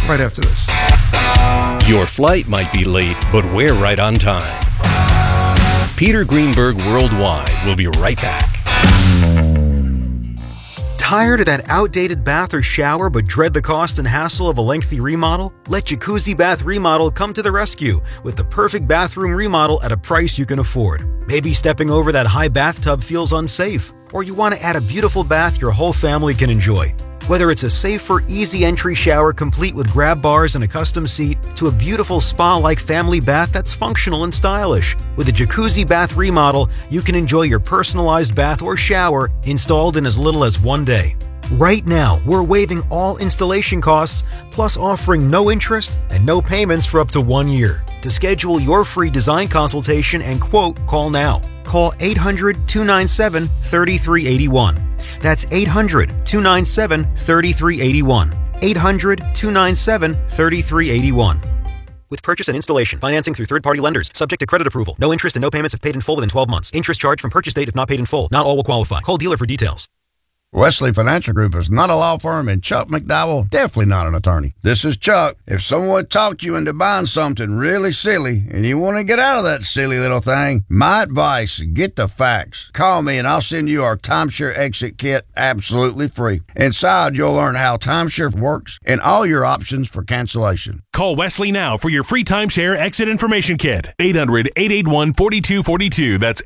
right after this. Your flight might be late, but we're right on time. Peter Greenberg Worldwide will be right back. Tired of that outdated bath or shower but dread the cost and hassle of a lengthy remodel? Let Jacuzzi Bath Remodel come to the rescue with the perfect bathroom remodel at a price you can afford. Maybe stepping over that high bathtub feels unsafe, or you want to add a beautiful bath your whole family can enjoy. Whether it's a safer, easy entry shower complete with grab bars and a custom seat, to a beautiful spa-like family bath that's functional and stylish. With a Jacuzzi Bath Remodel, you can enjoy your personalized bath or shower installed in as little as 1 day. Right now, we're waiving all installation costs, plus offering no interest and no payments for up to 1 year. To schedule your free design consultation and quote, call now. Call 800-297-3381. That's 800-297-3381. 800-297-3381. With purchase and installation, financing through third-party lenders, subject to credit approval. No interest and no payments if paid in full within 12 months. Interest charged from purchase date if not paid in full. Not all will qualify. Call dealer for details. Wesley Financial Group is not a law firm, and Chuck McDowell definitely not an attorney. This is Chuck. If someone talked you into buying something really silly and you want to get out of that silly little thing, my advice, get the facts. Call me and I'll send you our timeshare exit kit absolutely free. Inside, you'll learn how timeshare works and all your options for cancellation. Call Wesley now for your free timeshare exit information kit. 800-881-4242. That's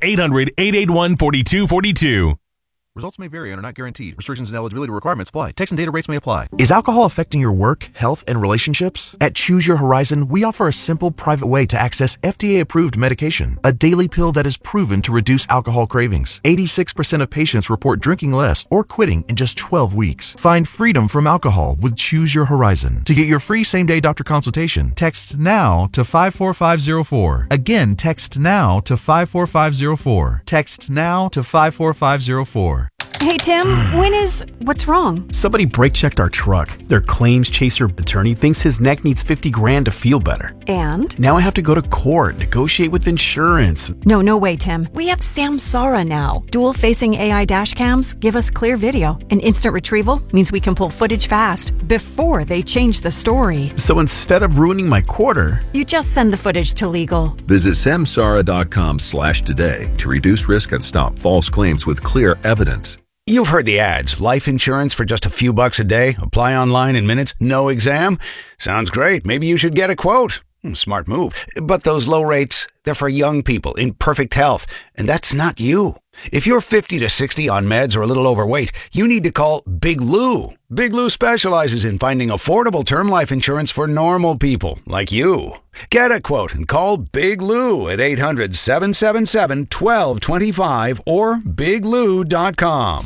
800-881-4242. Results may vary and are not guaranteed. Restrictions and eligibility requirements apply. Text and data rates may apply. Is alcohol affecting your work, health, and relationships? At Choose Your Horizon, we offer a simple, private way to access FDA-approved medication, a daily pill that is proven to reduce alcohol cravings. 86% of patients report drinking less or quitting in just 12 weeks. Find freedom from alcohol with Choose Your Horizon. To get your free same-day doctor consultation, text NOW to 54504. Again, text NOW to 54504. Text NOW to 54504. Hey, Tim, what's wrong? Somebody brake checked our truck. Their claims chaser attorney thinks his neck needs $50,000 to feel better. And? Now I have to go to court, negotiate with insurance. No way, Tim. We have Samsara now. Dual-facing AI dash cams give us clear video. And instant retrieval means we can pull footage fast before they change the story. So instead of ruining my quarter, you just send the footage to legal. Visit samsara.com/today to reduce risk and stop false claims with clear evidence. You've heard the ads. Life insurance for just a few bucks a day. Apply online in minutes. No exam. Sounds great. Maybe you should get a quote. Smart move. But those low rates, they're for young people in perfect health. And that's not you. If you're 50 to 60 on meds or a little overweight, you need to call Big Lou. Big Lou specializes in finding affordable term life insurance for normal people like you. Get a quote and call Big Lou at 800-777-1225 or biglou.com.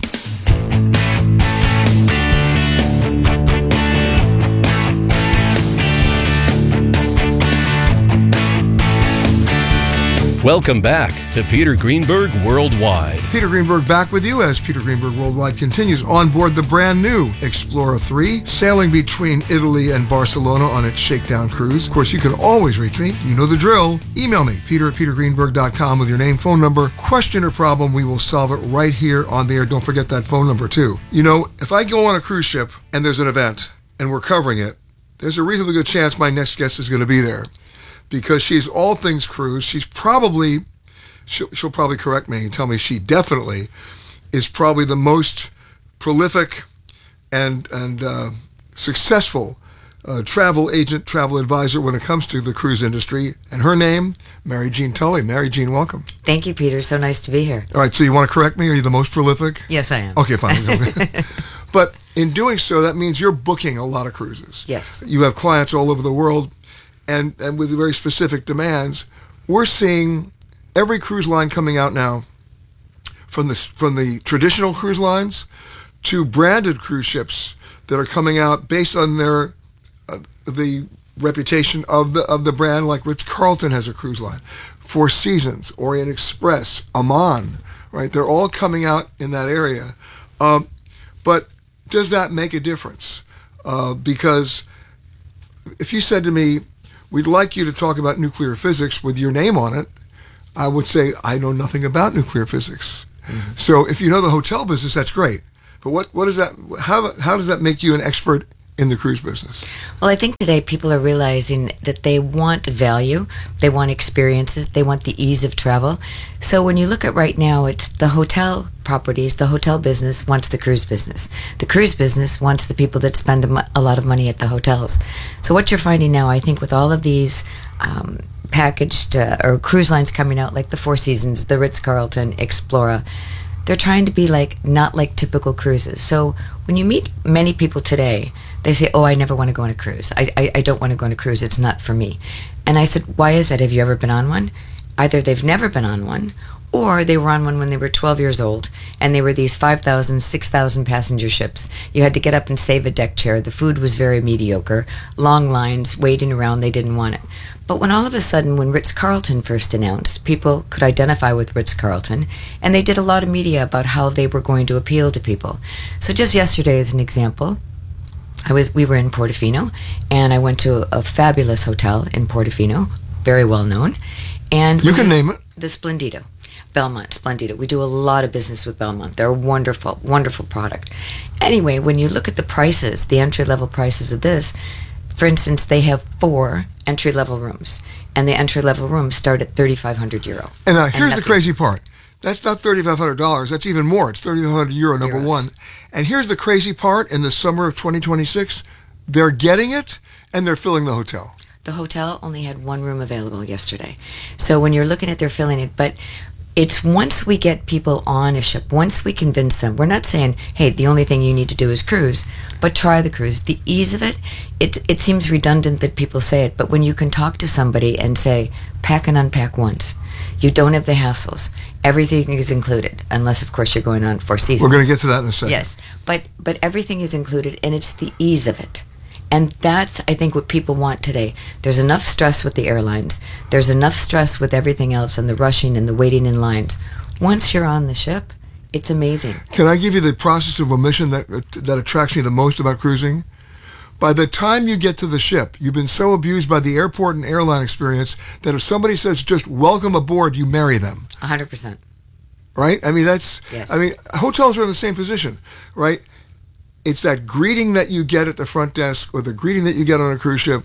Welcome back to Peter Greenberg Worldwide. Peter Greenberg back with you as Peter Greenberg Worldwide continues on board the brand new Explorer 3, sailing between Italy and Barcelona on its shakedown cruise. Of course, you can always reach me. You know the drill. Email me, peter@petergreenberg.com with your name, phone number, question or problem. We will solve it right here on the air. Don't forget that phone number, too. You know, if I go on a cruise ship and there's an event and we're covering it, there's a reasonably good chance my next guest is going to be there. Because she's all things cruise. She's probably, she'll probably correct me and tell me she definitely is probably the most prolific and successful travel agent, travel advisor when it comes to the cruise industry. And her name, Mary Jean Tully. Mary Jean, welcome. Thank you, Peter. So nice to be here. All right, so you want to correct me? Are you the most prolific? Yes, I am. Okay, fine. But in doing so, that means you're booking a lot of cruises. Yes. You have clients all over the world. And with very specific demands. We're seeing every cruise line coming out now, from the traditional cruise lines to branded cruise ships that are coming out based on their the reputation of the brand. Like Ritz-Carlton has a cruise line, Four Seasons, Orient Express, Aman, right? They're all coming out in that area. But does that make a difference? Because if you said to me, we'd like you to talk about nuclear physics with your name on it, I would say, I know nothing about nuclear physics. Mm-hmm. So if you know the hotel business, that's great. But what is that? How does that make you an expert in the cruise business? Well, I think today people are realizing that they want value, they want experiences, they want the ease of travel. So when you look at right now, it's the hotel properties, the hotel business wants the cruise business. The cruise business wants the people that spend a lot of money at the hotels. So what you're finding now, I think with all of these packaged or cruise lines coming out, like the Four Seasons, the Ritz-Carlton, Explora, they're trying to be not like typical cruises. So when you meet many people today, they say, oh, I never want to go on a cruise. I don't want to go on a cruise. It's not for me. And I said, why is that? Have you ever been on one? Either they've never been on one, or they were on one when they were 12 years old, and they were these 5,000, 6,000 passenger ships. You had to get up and save a deck chair. The food was very mediocre. Long lines, waiting around. They didn't want it. But when all of a sudden, when Ritz-Carlton first announced, people could identify with Ritz-Carlton, and they did a lot of media about how they were going to appeal to people. So just yesterday, as an example, we were in Portofino, and I went to a fabulous hotel in Portofino, very well known. And you can name it. The Splendido. Belmont, Splendido. We do a lot of business with Belmont. They're a wonderful, wonderful product. Anyway, when you look at the prices, the entry-level prices of this, for instance, they have 4 entry-level rooms, and the entry-level rooms start at €3,500. And here's the crazy part. That's not $3,500. That's even more. It's €3,500, number one. And here's the crazy part. In the summer of 2026, they're getting it, and they're filling the hotel. The hotel only had 1 room available yesterday. So when you're looking at they're filling it, but it's once we get people on a ship, once we convince them, we're not saying, hey, the only thing you need to do is cruise, but try the cruise. The ease of it, it seems redundant that people say it, but when you can talk to somebody and say, pack and unpack once, you don't have the hassles. Everything is included, unless, of course, you're going on Four Seasons. We're going to get to that in a second. Yes, but everything is included, and it's the ease of it. And that's, I think, what people want today. There's enough stress with the airlines. There's enough stress with everything else and the rushing and the waiting in lines. Once you're on the ship, it's amazing. Can I give you the process of omission that attracts me the most about cruising? By the time you get to the ship, you've been so abused by the airport and airline experience that if somebody says just welcome aboard, you marry them. 100%. Right? I mean, that's... Yes. I mean, hotels are in the same position, right? It's that greeting that you get at the front desk or the greeting that you get on a cruise ship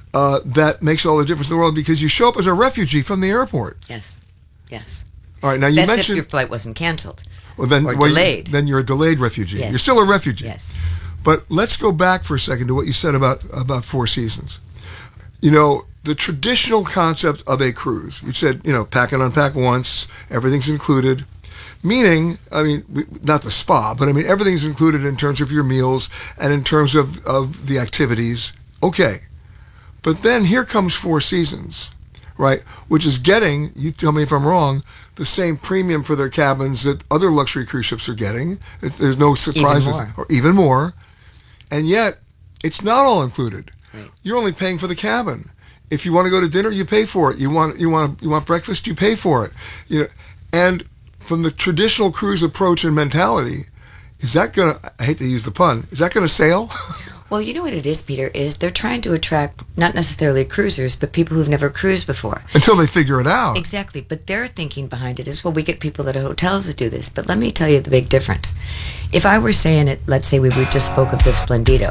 that makes all the difference in the world because you show up as a refugee from the airport. Yes. Yes. All right, now you That's mentioned... if your flight wasn't canceled or delayed. Then you're a delayed refugee. Yes. You're still a refugee. Yes. But let's go back for a second to what you said about Four Seasons. You know, the traditional concept of a cruise, you said, pack and unpack once, everything's included. Meaning, I mean, not the spa, but I mean, everything's included in terms of your meals and in terms of the activities. Okay. But then here comes Four Seasons, right? Which is getting, you tell me if I'm wrong, the same premium for their cabins that other luxury cruise ships are getting. There's no surprises. Or even more. And yet, it's not all included. Right. You're only paying for the cabin. If you want to go to dinner, you pay for it. You want breakfast, you pay for it. And from the traditional cruise approach and mentality, is that going to, I hate to use the pun, is that going to sail? Well, you know what it is, Peter, is they're trying to attract not necessarily cruisers, but people who've never cruised before. Until they figure it out. Exactly. But their thinking behind it is, well, we get people at hotels that do this. But let me tell you the big difference. If I were saying it, let's say we just spoke of the Splendido,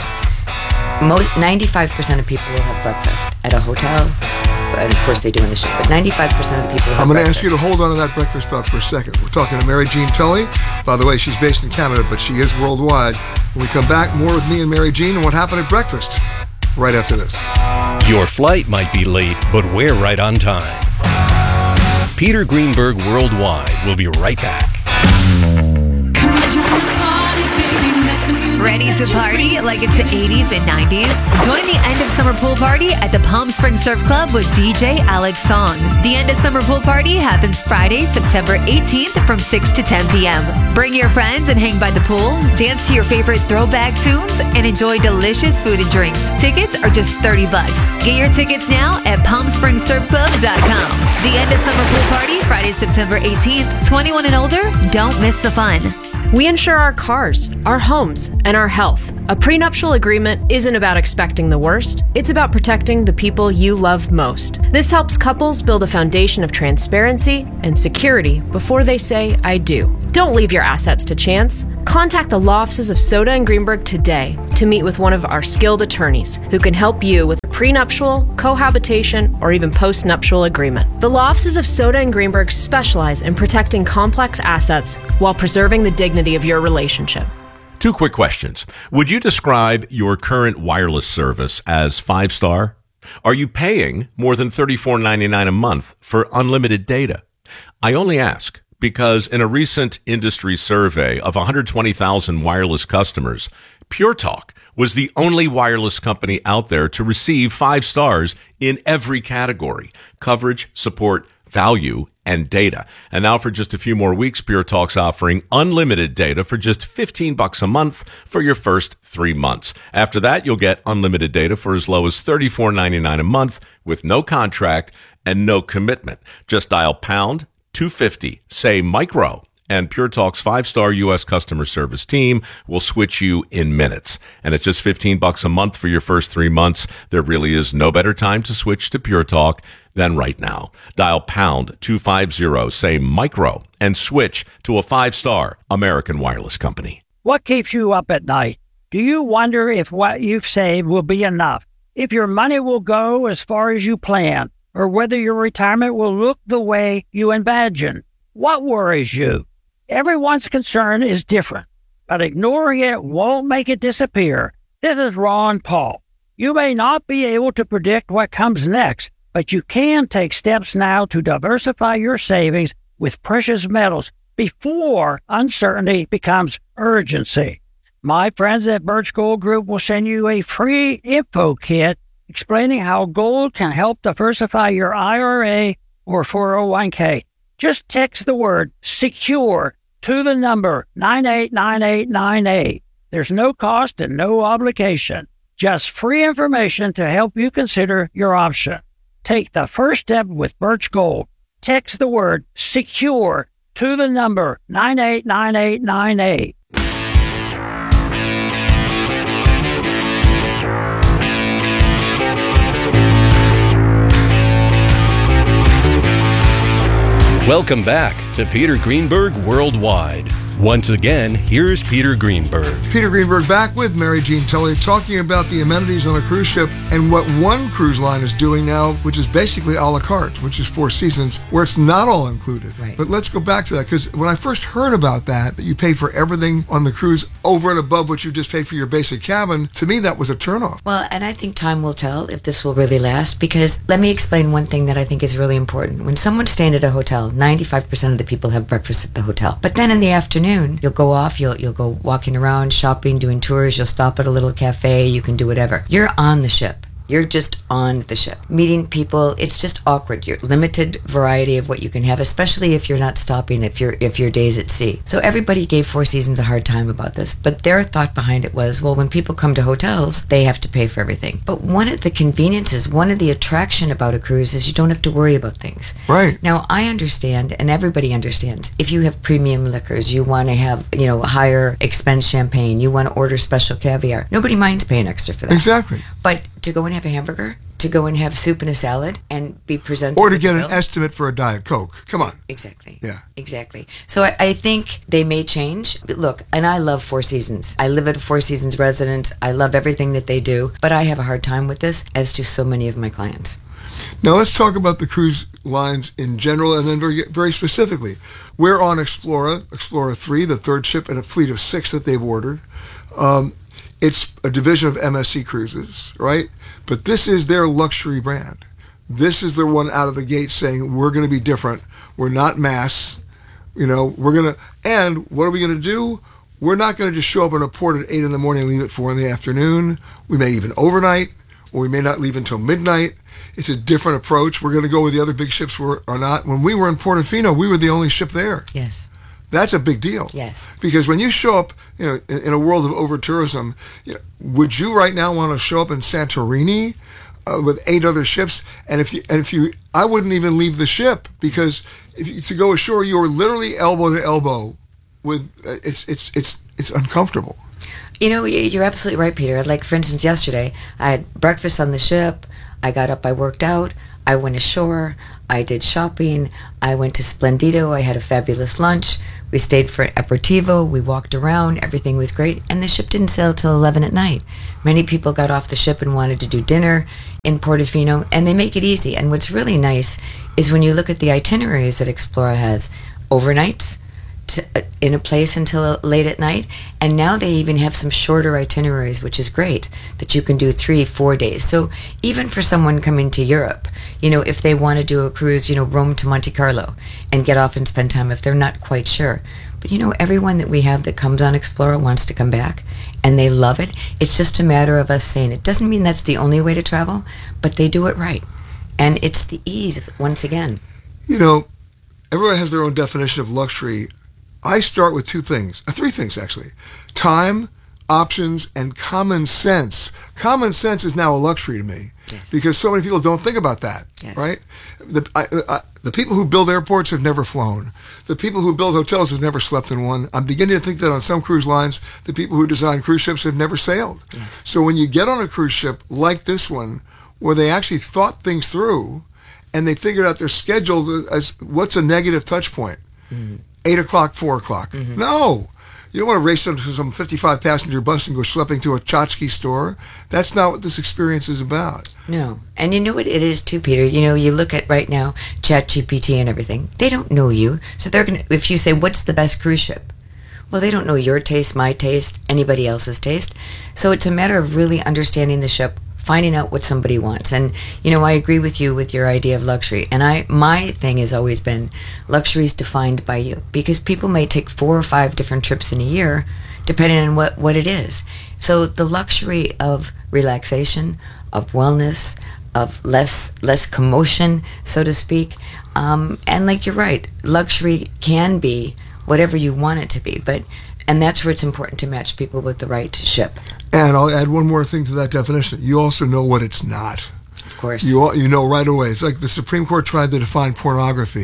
95% of people will have breakfast at a hotel, and of course they do in the ship, but 95% of the people have I'm going to ask breakfast. you to hold on to that breakfast thought for a second. We're talking to Mary Jean Tully. By the way, she's based in Canada, but she is worldwide. When we come back, more with me and Mary Jean and what happened at breakfast right after this. Your flight might be late, but we're right on time. Peter Greenberg Worldwide will be right back. Ready to party like it's the 80s and 90s? Join the end of summer pool party at the Palm Springs Surf Club with DJ Alex Song. The end of summer pool party happens Friday, September 18th from 6 to 10 p.m. Bring your friends and hang by the pool, dance to your favorite throwback tunes, and enjoy delicious food and drinks. Tickets are just $30. Get your tickets now at PalmSpringsSurfClub.com. The end of summer pool party, Friday, September 18th. 21 and older, don't miss the fun. We insure our cars, our homes, and our health. A prenuptial agreement isn't about expecting the worst. It's about protecting the people you love most. This helps couples build a foundation of transparency and security before they say, I do. Don't leave your assets to chance. Contact the law offices of Soda and Greenberg today to meet with one of our skilled attorneys who can help you with a prenuptial, cohabitation, or even postnuptial agreement. The law offices of Soda and Greenberg specialize in protecting complex assets while preserving the dignity of your relationship. 2 quick questions. Would you describe your current wireless service as 5-star? Are you paying more than $34.99 a month for unlimited data? I only ask because in a recent industry survey of 120,000 wireless customers, Pure Talk was the only wireless company out there to receive 5 stars in every category: coverage, support, value, and data. And now for just a few more weeks, Pure Talk's offering unlimited data for just $15 a month for your first 3 months. After that, you'll get unlimited data for as low as $34.99 a month with no contract and no commitment. Just dial pound 250, say micro, and Pure Talk's 5-star U.S. customer service team will switch you in minutes. And at just $15 a month for your first 3 months, there really is no better time to switch to Pure Talk than right now. Dial pound 250, say micro, and switch to a 5-star American wireless company. What keeps you up at night? Do you wonder if what you've saved will be enough? If your money will go as far as you plan? Or whether your retirement will look the way you imagine? What worries you? Everyone's concern is different, but ignoring it won't make it disappear. This is Ron Paul. You may not be able to predict what comes next, but you can take steps now to diversify your savings with precious metals before uncertainty becomes urgency. My friends at Birch Gold Group will send you a free info kit explaining how gold can help diversify your IRA or 401k. Just text the word SECURE to the number 989898. There's no cost and no obligation. Just free information to help you consider your option. Take the first step with Birch Gold. Text the word SECURE to the number 989898. Welcome back to Peter Greenberg Worldwide. Once again, here's Peter Greenberg. Peter Greenberg back with Mary Jean Tully talking about the amenities on a cruise ship and what one cruise line is doing now, which is basically a la carte, which is 4 seasons, where it's not all included. Right. But let's go back to that, because when I first heard about that you pay for everything on the cruise over and above what you just paid for your basic cabin, to me that was a turnoff. Well, and I think time will tell if this will really last, because let me explain one thing that I think is really important. When someone's staying at a hotel, 95% of the people have breakfast at the hotel. But then in the afternoon, you'll go off, you'll go walking around, shopping, doing tours, you'll stop at a little cafe, you can do whatever. You're on the ship. You're just on the ship, meeting people. It's just awkward. You're limited variety of what you can have, especially if you're not stopping, if your day's at sea. So everybody gave Four Seasons a hard time about this, but their thought behind it was, well, when people come to hotels, they have to pay for everything. But one of the conveniences, one of the attraction about a cruise is you don't have to worry about things. Right. Now, I understand, and everybody understands, if you have premium liquors, you want to have, higher expense champagne, you want to order special caviar. Nobody minds paying extra for that. Exactly. But to go and have a hamburger, to go and have soup and a salad and be presented, or to get an estimate for a Diet Coke. Come on. Exactly. Yeah. Exactly. So I think they may change. But look, and I love Four Seasons. I live at a Four Seasons residence. I love everything that they do, but I have a hard time with this, as do so many of my clients. Now let's talk about the cruise lines in general, and then very, very specifically. We're on Explorer 3, the third ship in a fleet of 6 that they've ordered. It's a division of MSC Cruises, right? But this is their luxury brand. This is the one out of the gate saying, we're going to be different. We're not mass. And what are we going to do? We're not going to just show up in a port at 8 in the morning and leave at 4 in the afternoon. We may even overnight, or we may not leave until midnight. It's a different approach. We're going to go where the other big ships are not. When we were in Portofino, we were the only ship there. Yes. That's a big deal. Yes. Because when you show up, in a world of over-tourism, would you right now want to show up in Santorini with 8 other ships? And if you, I wouldn't even leave the ship, because to go ashore, you're literally elbow to elbow with. It's uncomfortable. You're absolutely right, Peter. Like, for instance, yesterday I had breakfast on the ship. I got up, I worked out, I went ashore, I did shopping, I went to Splendido, I had a fabulous lunch. We stayed for aperitivo. We walked around. Everything was great. And the ship didn't sail till 11 at night. Many people got off the ship and wanted to do dinner in Portofino, and they make it easy. And what's really nice is when you look at the itineraries that Explora has, overnights in a place until late at night, and now they even have some shorter itineraries, which is great, that you can do 3-4 days. So even for someone coming to Europe, if they want to do a cruise, Rome to Monte Carlo, and get off and spend time if they're not quite sure. But everyone that we have that comes on Explora wants to come back, and they love it. It's just a matter of us saying it doesn't mean that's the only way to travel, but they do it right. And it's the ease, once again. Everyone has their own definition of luxury. I start with three things actually. Time, options, and common sense. Common sense is now a luxury to me, because so many people don't think about that, right? The people who build airports have never flown. The people who build hotels have never slept in one. I'm beginning to think that on some cruise lines, the people who design cruise ships have never sailed. So when you get on a cruise ship like this one, where they actually thought things through, and they figured out their schedule as what's a negative touch point. 8 o'clock, 4 o'clock. No. You don't want to race into some 55-passenger bus and go schlepping to a tchotchke store. That's not what this experience is about. No. And you know what it is too, Peter? You look at right now, ChatGPT and everything. They don't know you. So they're going to, if you say, what's the best cruise ship? Well, they don't know your taste, my taste, anybody else's taste. So it's a matter of really understanding the ship, finding out what somebody wants. And, I agree with you with your idea of luxury. And my thing has always been luxury is defined by you, because people may take 4 or 5 different trips in a year, depending on what it is. So the luxury of relaxation, of wellness, of less commotion, so to speak. And like you're right, luxury can be whatever you want it to be. And that's where it's important to match people with the right ship. And I'll add one more thing to that definition. You also know what it's not. Of course. You know right away. It's like the Supreme Court tried to define pornography.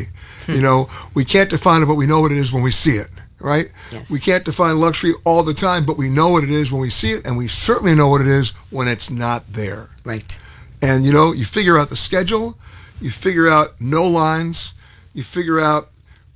We can't define it, but we know what it is when we see it, right? Yes. We can't define luxury all the time, but we know what it is when we see it, and we certainly know what it is when it's not there. Right. And, you figure out the schedule, you figure out no lines, you figure out,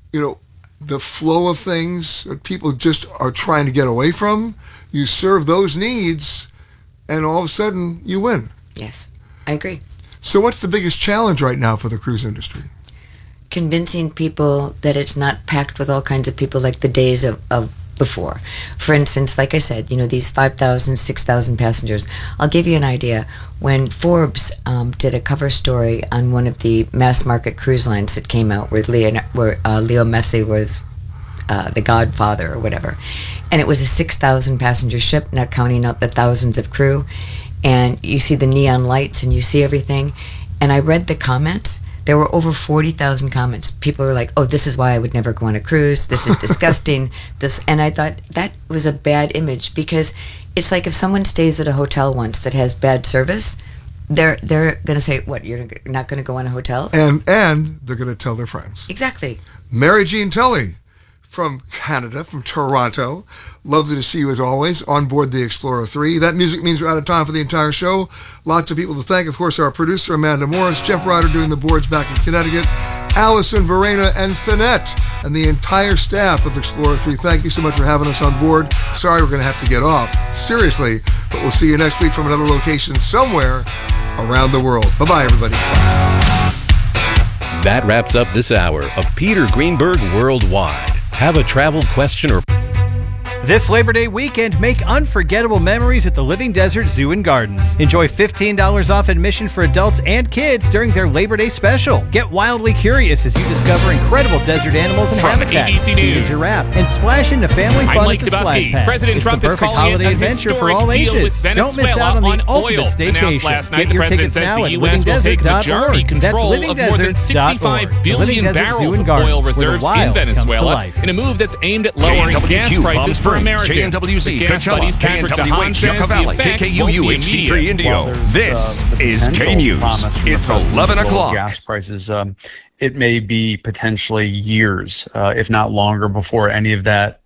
the flow of things that people just are trying to get away from. You serve those needs, and all of a sudden, you win. Yes, I agree. So what's the biggest challenge right now for the cruise industry? Convincing people that it's not packed with all kinds of people like the days of before. For instance, like I said, these 5,000, 6,000 passengers. I'll give you an idea. When Forbes did a cover story on one of the mass market cruise lines that came out where Leo Messi was the godfather or whatever, and it was a 6,000 passenger ship, not counting out the thousands of crew, and you see the neon lights and you see everything, and I read the comments. There were over 40,000 comments. People were like, oh, this is why I would never go on a cruise. This is disgusting. And I thought that was a bad image, because it's like if someone stays at a hotel once that has bad service, they're going to say, what, you're not going to go on a hotel? And they're going to tell their friends. Exactly. Mary Jean Tully from Canada, from Toronto. Lovely to see you as always on board the Explorer 3. That music means we're out of time for the entire show. Lots of people to thank. Of course, our producer, Amanda Morris, Jeff Ryder doing the boards back in Connecticut, Allison, Verena, and Finette, and the entire staff of Explorer 3. Thank you so much for having us on board. Sorry we're going to have to get off. Seriously. But we'll see you next week from another location somewhere around the world. Bye-bye, everybody. That wraps up this hour of Peter Greenberg Worldwide. Have a travel question or... This Labor Day weekend, make unforgettable memories at the Living Desert Zoo and Gardens. Enjoy $15 off admission for adults and kids during their Labor Day special. Get wildly curious as you discover incredible desert animals and habitats. Feed a giraffe and splash into family fun at the Splash Pad. President Trump is calling holiday adventure for all ages. Don't miss out on the ultimate staycation. Get your tickets now at livingdesert.org. That's livingdesert.org. $65 billion barrels of oil reserves in Venezuela in a move that's aimed at lowering gas prices for Americans. JNWZ, Coachella, KNWH, Yucca Valley, KKUU, HD3 Indio. This is K News. It's 11 o'clock. Gas prices, it may be potentially years, if not longer, before any of that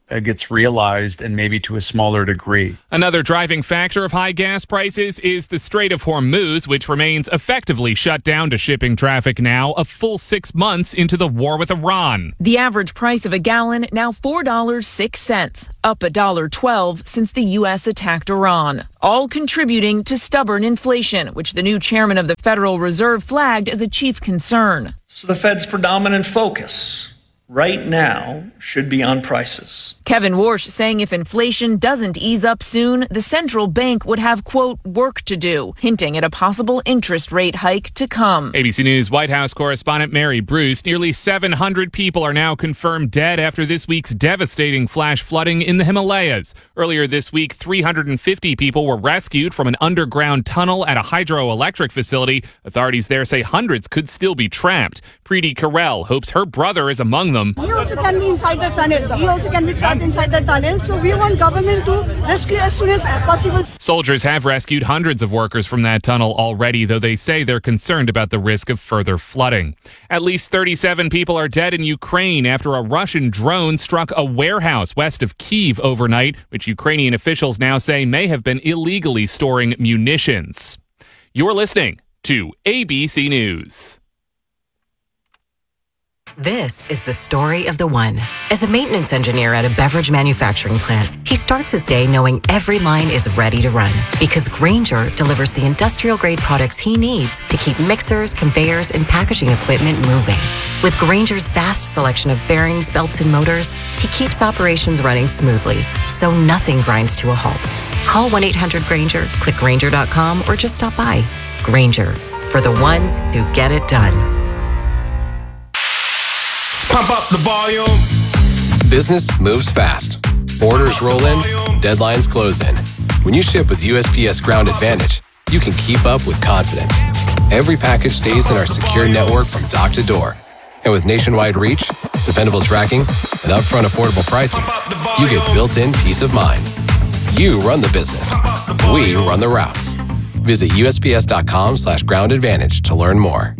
gets realized, and maybe to a smaller degree. Another driving factor of high gas prices is the Strait of Hormuz, which remains effectively shut down to shipping traffic now, a full 6 months into the war with Iran. The average price of a gallon now $4.06, up $1.12 since the U.S. attacked Iran, all contributing to stubborn inflation, which the new chairman of the Federal Reserve flagged as a chief concern. So the Fed's predominant focus right now should be on prices. Kevin Warsh saying if inflation doesn't ease up soon, the central bank would have, quote, work to do, hinting at a possible interest rate hike to come. ABC News White House correspondent Mary Bruce. Nearly 700 people are now confirmed dead after this week's devastating flash flooding in the Himalayas. Earlier this week, 350 people were rescued from an underground tunnel at a hydroelectric facility. Authorities there say hundreds could still be trapped. Preeti Karel hopes her brother is among them. He also can be inside the tunnel. He also can be trapped inside the tunnel. So we want government to rescue as soon as possible. Soldiers have rescued hundreds of workers from that tunnel already, though they say they're concerned about the risk of further flooding. At least 37 people are dead in Ukraine after a Russian drone struck a warehouse west of Kyiv overnight, which Ukrainian officials now say may have been illegally storing munitions. You're listening to ABC News. This is the story of the one. As a maintenance engineer at a beverage manufacturing plant, he starts his day knowing every line is ready to run because Grainger delivers the industrial-grade products he needs to keep mixers, conveyors, and packaging equipment moving. With Grainger's vast selection of bearings, belts, and motors, he keeps operations running smoothly, so nothing grinds to a halt. Call 1-800-GRAINGER, click Grainger.com, or just stop by. Grainger, for the ones who get it done. Pump up the volume. Business moves fast. Orders roll in, deadlines close in. When you ship with USPS Ground Advantage, you can keep up with confidence. Every package stays in our secure network from dock to door. And with nationwide reach, dependable tracking, and upfront affordable pricing, you get built-in peace of mind. You run the business. We run the routes. Visit USPS.com/Ground Advantage to learn more.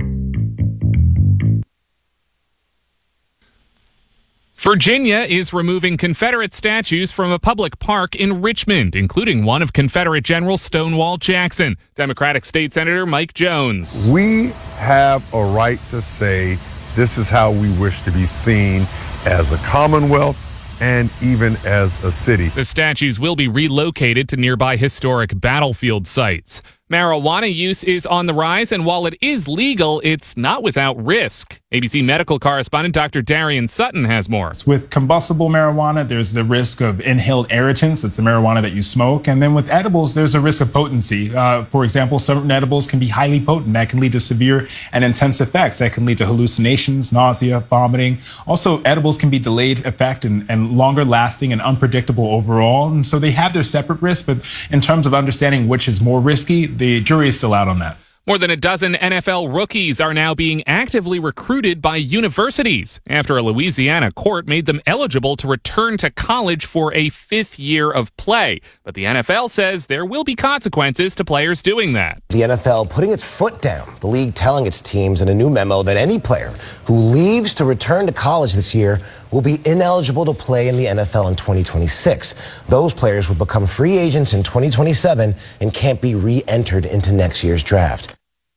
Virginia is removing Confederate statues from a public park in Richmond, including one of Confederate General Stonewall Jackson. Democratic State Senator Mike Jones. We have a right to say this is how we wish to be seen as a Commonwealth and even as a city. The statues will be relocated to nearby historic battlefield sites. Marijuana use is on the rise, and while it is legal, it's not without risk. ABC medical correspondent Dr. Darian Sutton has more. With combustible marijuana, there's the risk of inhaled irritants. That's the marijuana that you smoke. And then with edibles, there's a risk of potency. For example, certain edibles can be highly potent. That can lead to severe and intense effects. That can lead to hallucinations, nausea, vomiting. Also, edibles can be delayed effect and longer lasting and unpredictable overall. And so they have their separate risks, but in terms of understanding which is more risky, the jury is still out on that. More than a dozen NFL rookies are now being actively recruited by universities after a Louisiana court made them eligible to return to college for a fifth year of play. But the NFL says there will be consequences to players doing that. The NFL putting its foot down, the league telling its teams in a new memo that any player who leaves to return to college this year will be ineligible to play in the NFL in 2026. Those players will become free agents in 2027 and can't be re-entered into next year's draft.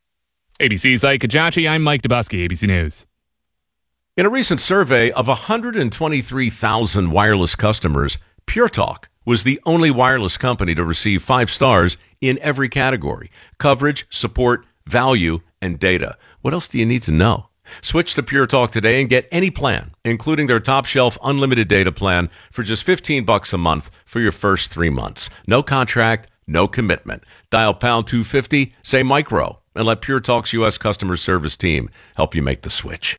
ABC's Ike Kajachi, I'm Mike Dubusky, ABC News. In a recent survey of 123,000 wireless customers, Pure Talk was the only wireless company to receive 5 stars in every category: coverage, support, value, and data. What else do you need to know? Switch to Pure Talk today and get any plan, including their top shelf unlimited data plan for just $15 a month for your first 3 months. No contract, no commitment. Dial pound 250, say micro, and let Pure Talk's U.S. customer service team help you make the switch.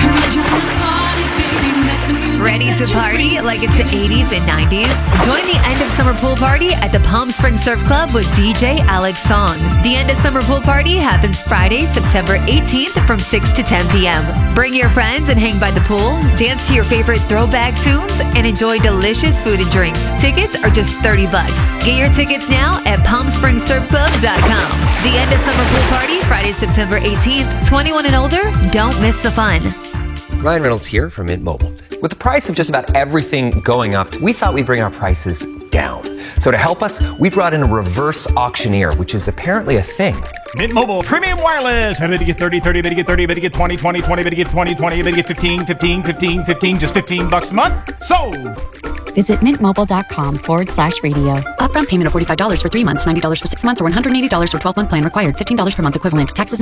Ready to party like it's the 80s and 90s? Join the end of summer pool party at the Palm Springs Surf Club with DJ Alex Song. The end of summer pool party happens Friday, September 18th from 6 to 10 p.m. Bring your friends and hang by the pool, dance to your favorite throwback tunes, and enjoy delicious food and drinks. Tickets are just $30. Get your tickets now at PalmSpringsSurfClub.com. The end of summer pool party, Friday, September 18th. 21 and older, don't miss the fun. Ryan Reynolds here from Mint Mobile. With the price of just about everything going up, we thought we'd bring our prices down. So to help us, we brought in a reverse auctioneer, which is apparently a thing. Mint Mobile Premium Wireless. How did you get 30, 30, bit you get 30, bit you get 20, 20, 20, bit you get 20, 20, bit you get 15, 15, 15, 15, just $15 a month? Sold! Visit mintmobile.com/radio. Upfront payment of $45 for 3 months, $90 for 6 months, or $180 for 12-month plan required. $15 per month equivalent. Taxes